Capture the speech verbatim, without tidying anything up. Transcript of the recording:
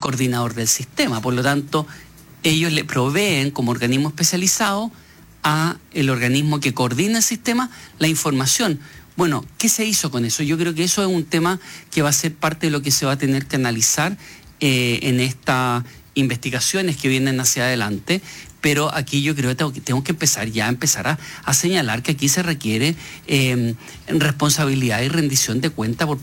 coordinador del sistema. Por lo tanto, ellos le proveen como organismo especializado a el organismo que coordina el sistema la información. Bueno, ¿qué se hizo con eso? Yo creo que eso es un tema que va a ser parte de lo que se va a tener que analizar eh, en estas investigaciones que vienen hacia adelante. Pero aquí yo creo que tengo que, tengo que empezar ya a empezar a, a señalar que aquí se requiere eh, responsabilidad y rendición de cuenta por